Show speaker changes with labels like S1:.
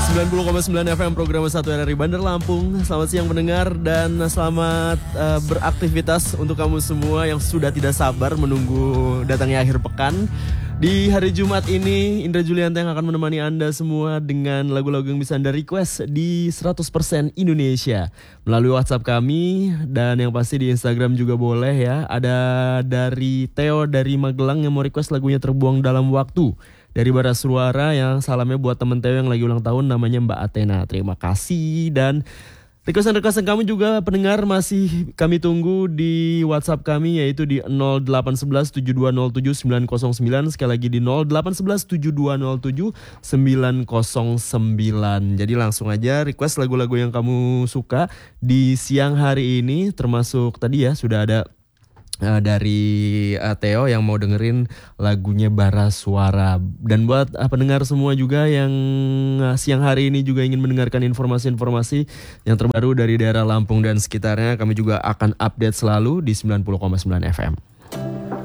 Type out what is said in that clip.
S1: 90,9 FM program 1 RRI Bandar Lampung. Selamat siang pendengar dan selamat beraktivitas untuk kamu semua yang sudah tidak sabar menunggu datangnya akhir pekan. Di hari Jumat ini Indra Julianta yang akan menemani Anda semua dengan lagu-lagu yang bisa Anda request di 100% Indonesia melalui WhatsApp kami, dan yang pasti di Instagram juga boleh ya. Ada dari Theo dari Magelang yang mau request lagunya Terbuang Dalam Waktu dari Bara Suara, yang salamnya buat temen Theo yang lagi ulang tahun namanya Mbak Athena. Terima kasih. Dan requestan kami juga pendengar masih kami tunggu di WhatsApp kami, yaitu di 0811 7207 909. Sekali lagi di 0811 7207 909. Jadi langsung aja request lagu-lagu yang kamu suka di siang hari ini, termasuk tadi ya sudah ada dari Theo yang mau dengerin lagunya Bara Suara. Dan buat pendengar semua juga yang siang hari ini juga ingin mendengarkan informasi-informasi yang terbaru dari daerah Lampung dan sekitarnya, kami juga akan update selalu di 90,9 FM.